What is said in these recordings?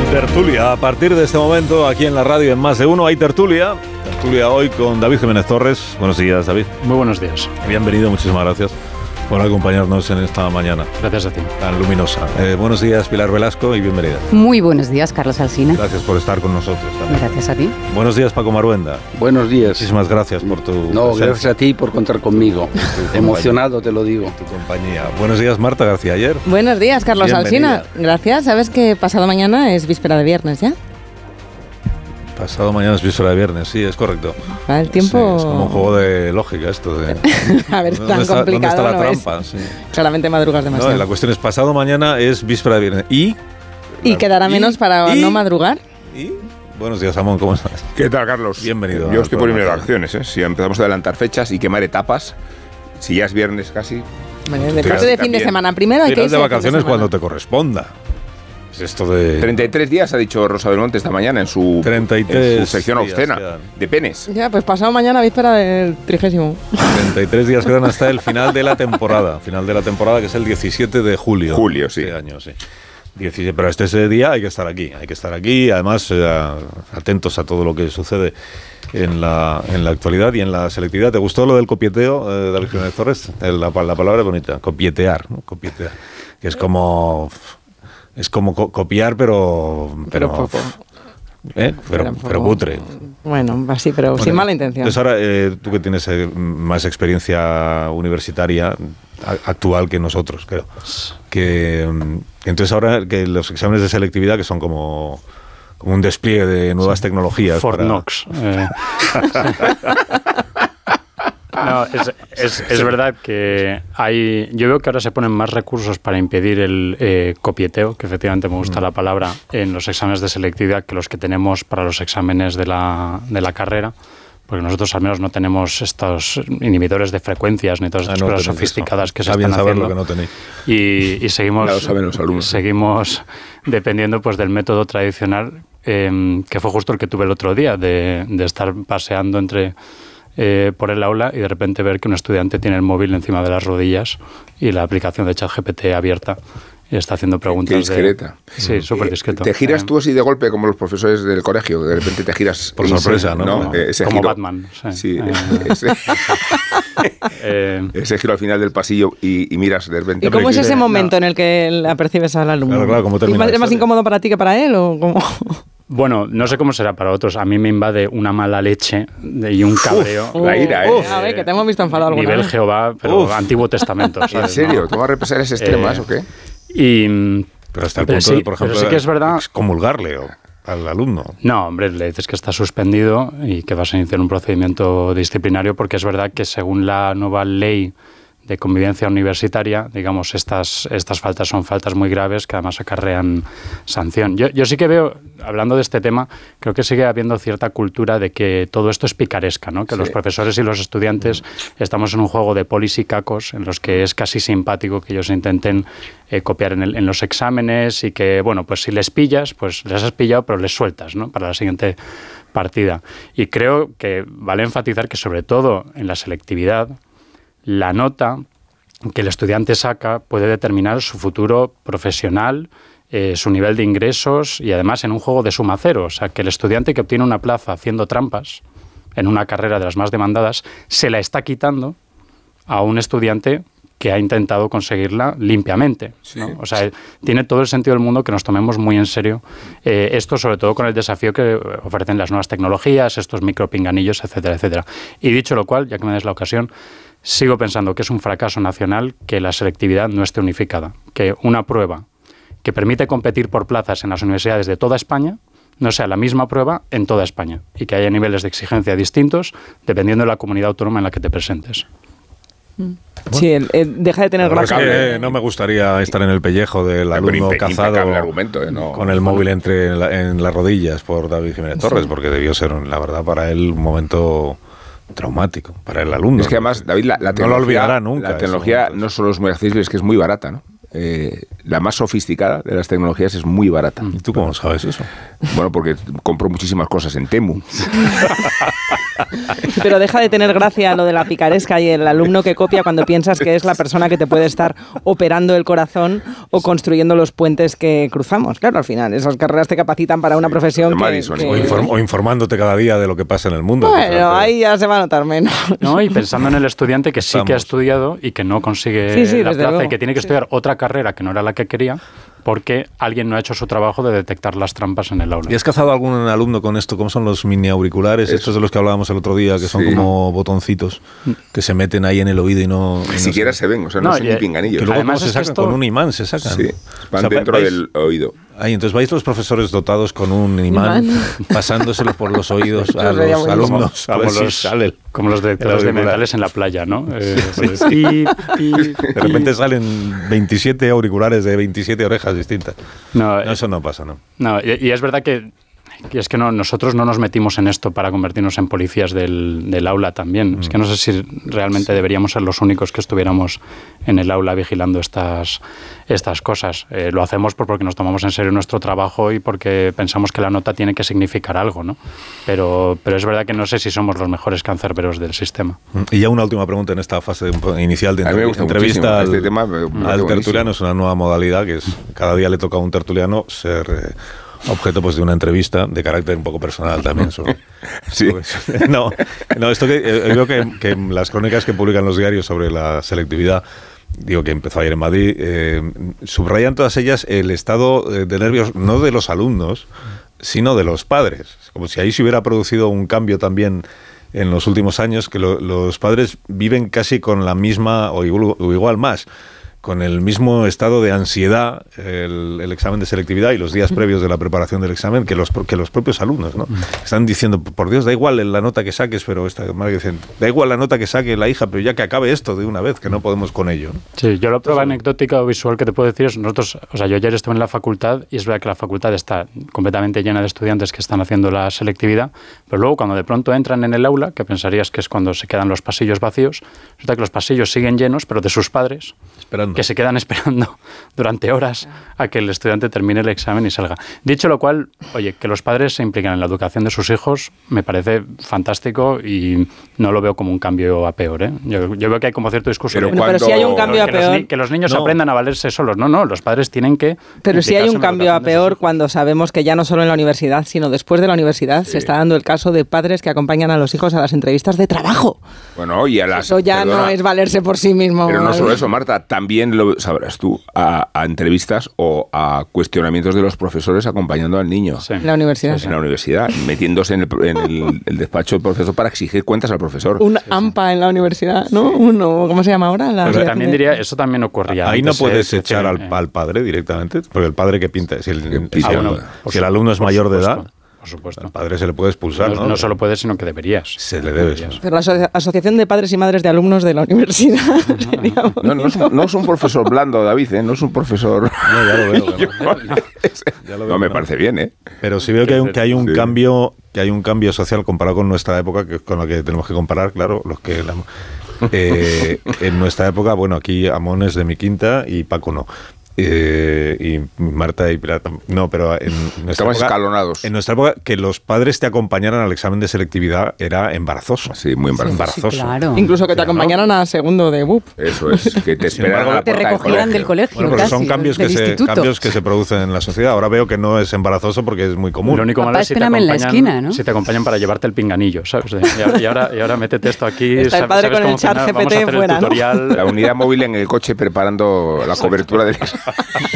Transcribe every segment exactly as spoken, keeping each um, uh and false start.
Tertulia, a partir de este momento aquí en la radio en Más de Uno hay tertulia, tertulia hoy con David Jiménez Torres. Buenos días, David. Muy buenos días. Bienvenido, muchísimas gracias por acompañarnos en esta mañana. Gracias a ti. Tan luminosa. Eh, buenos días, Pilar Velasco, y bienvenida. Muy buenos días, Carlos Alsina. Gracias por estar con nosotros también. Gracias a ti. Buenos días, Paco Maruenda. Buenos días. Muchísimas gracias por tu No, presencia. Gracias a ti por contar conmigo. Emocionado te lo digo. Tu compañía. Buenos días, Marta García Ayer. Buenos días, Carlos Bienvenida. Alsina. Gracias. ¿Sabes que pasado mañana es víspera de viernes ya? Pasado mañana es víspera de viernes, sí, es correcto. Va el tiempo... Sí, es como un juego de lógica esto. De... A ver, ¿Dónde tan está, complicado ¿Dónde está la no trampa? es. Sí. Claramente madrugas demasiado. No, la cuestión es, pasado mañana es víspera de viernes. ¿Y? ¿Y quedará ¿Y? menos para ¿Y? no madrugar? ¿Y? Buenos días, Amón, ¿cómo estás? ¿Qué tal, Carlos? Bienvenido. Yo estoy por irme de programa. vacaciones, ¿eh? Si empezamos a adelantar fechas y quemar etapas, si ya es viernes casi... Bueno, de Estoy parte de así fin de también. semana. Primero hay que Irás irse de fin vacaciones semana. cuando te corresponda. Es esto de... treinta y tres días, ha dicho Rosa Belmonte esta mañana en su, treinta y tres en su sección días obscena quedan. de penes. Ya, pues pasado mañana víspera del trigésimo. treinta y tres días quedan hasta el final de la temporada. Final de la temporada que es el diecisiete de julio. Julio, sí. Este año, sí. diecisiete, pero este ese día hay que estar aquí. Hay que estar aquí, además, eh, atentos a todo lo que sucede en la, en la actualidad y en la selectividad. ¿Te gustó lo del copieteo, eh, David Jiménez Torres? La, la palabra es bonita, copietear, ¿no? Copietear. Que es como... Es como co- copiar, pero... Pero Pero, poco. ¿eh? pero, Pero pero poco. cutre. Bueno, así, pero Bueno, sin mala intención. Entonces ahora, eh, tú que tienes eh, más experiencia universitaria a- actual que nosotros, creo, que mm, entonces ahora que los exámenes de selectividad, que son como, como un despliegue de nuevas tecnologías. Fort para- Knox. Eh. No, es, es, es verdad que hay. Yo veo que ahora se ponen más recursos para impedir el eh, copieteo, que efectivamente me gusta Mm. la palabra, en los exámenes de selectividad que los que tenemos para los exámenes de la, de la carrera. Porque nosotros al menos no tenemos estos inhibidores de frecuencias ni todas Ah, estas no cosas tenéis sofisticadas eso. que se Está bien están saberlo haciendo. que no tenéis. Y, y seguimos, Ya lo saben los alumnos. seguimos dependiendo pues del método tradicional, eh, que fue justo el que tuve el otro día, de, de estar paseando entre eh, por el aula y de repente ver que un estudiante tiene el móvil encima de las rodillas y la aplicación de ChatGPT abierta y está haciendo preguntas. Qué discreta. De, sí, súper discreto. Te giras Eh, tú así de golpe como los profesores del colegio, de repente te giras... Por y sorpresa, ese- ¿no? como, Eh, ese como giro- Batman. Sí. Sí, Eh, ese, eh, ese giro al final del pasillo y, y miras de repente... ¿Y cómo es que- ese no. momento en el que la percibes al alumno? Claro, claro, ¿cómo ¿Es termina más, la es más historia? incómodo para ti que para él o cómo? Bueno, no sé cómo será para otros. A mí me invade una mala leche de- y un cabreo. la ira, ¿eh? A ver, que te hemos visto enfadado alguna Nivel vez. Jehová, pero Uf. Antiguo Testamento. ¿En ¿sabes? serio? ¿No? ¿Tú vas a represalias extremas Eh, o qué? Y, Pero hasta el pero punto sí, de, por ejemplo, pero sí que es verdad. excomulgarle o, al alumno. No, hombre, le dices que está suspendido y que vas a iniciar un procedimiento disciplinario porque es verdad que según la nueva ley de convivencia universitaria, digamos, estas, estas faltas son faltas muy graves que además acarrean sanción. Yo, yo sí que veo, hablando de este tema, creo que sigue habiendo cierta cultura de que todo esto es picaresca, ¿no? Que Sí. los profesores y los estudiantes estamos en un juego de polis y cacos en los que es casi simpático que ellos intenten eh, copiar en, el- en los exámenes y que, bueno, pues si les pillas, pues les has pillado, pero les sueltas, ¿no? Para la siguiente partida. Y creo que vale enfatizar que sobre todo en la selectividad, la nota que el estudiante saca puede determinar su futuro profesional, eh, su nivel de ingresos y además en un juego de suma cero. O sea, que el estudiante que obtiene una plaza haciendo trampas en una carrera de las más demandadas se la está quitando a un estudiante que ha intentado conseguirla limpiamente, ¿no? Sí. O sea, tiene todo el sentido del mundo que nos tomemos muy en serio eh, esto, sobre todo con el desafío que ofrecen las nuevas tecnologías, estos micropinganillos, etcétera, etcétera. Y dicho lo cual, ya que me des la ocasión, sigo pensando que es un fracaso nacional que la selectividad no esté unificada, que una prueba que permite competir por plazas en las universidades de toda España no sea la misma prueba en toda España y que haya niveles de exigencia distintos dependiendo de la comunidad autónoma en la que te presentes. Sí, el- el- deja de tener La verdad gracia. que, eh, no me gustaría estar en el pellejo del Pero alumno impe- cazado impecable argumento, ¿eh? No. con el móvil entre la- en las rodillas por David Jiménez Torres, porque debió ser, la verdad, para él un momento traumático, para el alumno. Es que además, David, la, la no lo tecnología, olvidará nunca. la tecnología eso. no solo es muy accesible, es que es muy barata, ¿no? Eh, la más sofisticada de las tecnologías es muy barata. ¿Y tú cómo sabes eso? Bueno, porque compro muchísimas cosas en Temu. Pero deja de tener gracia lo de la picaresca y el alumno que copia cuando piensas que es la persona que te puede estar operando el corazón o construyendo los puentes que cruzamos. Claro, al final, esas carreras te capacitan para una profesión que, Madison, que... O, inform- o informándote cada día de lo que pasa en el mundo. Bueno, ahí ya se va a notar menos. No, y pensando en el estudiante que sí Estamos. que ha estudiado y que no consigue Sí, sí, la desde plaza luego. y que tiene que estudiar otra carrera que no era la que quería porque alguien no ha hecho su trabajo de detectar las trampas en el aula. ¿Y has cazado algún alumno con esto? ¿Cómo son los mini auriculares? Eso. Estos de los que hablábamos el otro día, que son Sí. como botoncitos que se meten ahí en el oído y no... y Ni no siquiera se... se ven, o sea, no, No, son y- ni Que pinganillos. luego Además ¿cómo se es que sacan? esto- Con un imán se sacan. Sí, van O sea, dentro vais- del oído. Ahí, entonces vais los profesores dotados con un imán, Imán. pasándoselo por los oídos a Eso sería los muy alumnos, a como ver si los, sale. como los detectores de auricular. metales en la playa, ¿no? Eh, pues, pi, pi, De repente salen veintisiete auriculares de veintisiete orejas distintas. No, No, eh, eso no pasa, ¿no? no, y, y es verdad que, que es que no, nosotros no nos metimos en esto para convertirnos en policías del, del aula también. Mm. Es que no sé si realmente deberíamos ser los únicos que estuviéramos en el aula vigilando estas, estas cosas. Eh, lo hacemos por- porque nos tomamos en serio nuestro trabajo y porque pensamos que la nota tiene que significar algo, ¿no? Pero, pero es verdad que no sé si somos los mejores cancerberos del sistema. Y ya una última pregunta en esta fase de- inicial de A mí me entrev- gusta entrevista muchísimo. al, Este tema me parece al buenísimo. tertuliano. Es una nueva modalidad que es cada día le toca a un tertuliano ser eh, objeto pues de una entrevista de carácter un poco personal también. sobre- Sí. sobre- no, no, esto que eh, veo que, que en las crónicas que publican los diarios sobre la selectividad, digo que empezó ayer en Madrid, eh, subrayan todas ellas el estado eh, de nervios no de los alumnos, sino de los padres. Como si ahí se hubiera producido un cambio también en los últimos años, que lo- los padres viven casi con la misma, o igual, o igual más, con el mismo estado de ansiedad el, el examen de selectividad y los días previos de la preparación del examen que los, pro- que los propios alumnos, ¿no? Están diciendo, por Dios, da igual la nota que saques, pero esta madre dicen, da igual la nota que saque la hija, pero ya que acabe esto de una vez, que no podemos con ello, ¿no? Sí, yo la prueba anecdótica o visual que te puedo decir es nosotros, o sea, yo ayer estuve en la facultad y es verdad que la facultad está completamente llena de estudiantes que están haciendo la selectividad, pero luego cuando de pronto entran en el aula, que pensarías que es cuando se quedan los pasillos vacíos, resulta que los pasillos siguen llenos, pero de sus padres, Esperando. que se quedan esperando durante horas a que el estudiante termine el examen y salga. Dicho lo cual, oye, que los padres se impliquen en la educación de sus hijos me parece fantástico y no lo veo como un cambio a peor, ¿eh? Yo, yo veo que hay como cierto discurso Pero de- Bueno, pero cuando- si hay un cambio a que los, peor... ni- que los niños No. aprendan a valerse solos. No, no, los padres tienen que... Pero sí hay implicarse un en la cambio a educación de sus peor hijos. cuando sabemos que ya no solo en la universidad, sino después de la universidad se está dando el caso de padres que acompañan a los hijos a las entrevistas de trabajo. Bueno, y a las... Eso ya perdona, no es valerse por sí mismo. Pero no ¿vale? solo eso, Marta, también lo sabrás tú, a, a entrevistas o a cuestionamientos de los profesores acompañando al niño. Sí. En la universidad. En la universidad, metiéndose en el, en el- el despacho del profesor para exigir cuentas al profesor. Un AMPA en la universidad, ¿no? Uno, ¿cómo se llama ahora? La Pero asociación también de- diría, eso también ocurría Ahí no antes, ¿eh? puedes Es echar decir, al, eh, al padre directamente, porque el padre que pinta, si el, Que si pinta, el- bueno, por si el su- alumno es por mayor de supuesto, edad, por supuesto. al padre se le puede expulsar, No, ¿no? no solo puedes, sino que deberías. Se le debe. Deberías. Pero la aso- Asociación de Padres y Madres de Alumnos de la Universidad. Sería No, no, es un, no es un profesor blando, David, ¿eh? No es un profesor... No, ya lo veo. que no. Ya lo veo No, me que parece bien, ¿eh? Pero sí veo que hay un, que hay un Sí. cambio, que hay un cambio social comparado con nuestra época, que es con lo que tenemos que comparar, claro, los que la- eh, en nuestra época, bueno, aquí Amón es de mi quinta y Paco no. Eh, y Marta y Pilar tam- no, pero en nuestra Estamos época, escalonados. en nuestra época que los padres te acompañaran al examen de selectividad era embarazoso. Sí, muy embarazoso. embarazoso. Sí, claro. Incluso que te acompañaran a segundo de B U P. Eso es, que te Sin esperan embargo, a la Te puerta recogieran del colegio. Bueno, pero son casi, cambios que del se instituto. cambios que se producen en la sociedad. Ahora veo que no es embarazoso porque es muy común. Lo único Papá, malo es si te, espérame en la acompañan, esquina, ¿no? si te acompañan para llevarte el pinganillo, ¿sabes? Y ahora, y ahora, y ahora métete esto aquí. Está el ¿sabes- padre sabes con cómo el chat funciona? G P T Vamos a hacer fuera, el ¿no? tutorial. La unidad móvil en el coche preparando la cobertura del examen.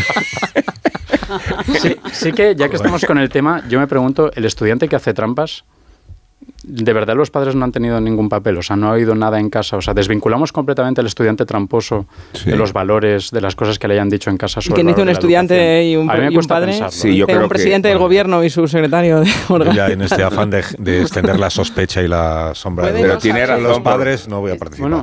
Sí, sí que, ya que estamos con el tema, yo me pregunto, ¿el estudiante que hace trampas, de verdad los padres no han tenido ningún papel? O sea, no ha oído nada en casa. O sea, desvinculamos completamente al estudiante tramposo Sí. de los valores, de las cosas que le hayan dicho en casa Y sobre que el hizo valor un de la estudiante educación. y un, A mí me y un cuesta padre. pensarlo, Sí, ¿eh? yo de creo un presidente que- del gobierno y su secretario de órgano. Ya en este afán de, de extender la sospecha y la sombra Puede de Pero no tiene saber. razón los por- padres, no voy a participar. Bueno,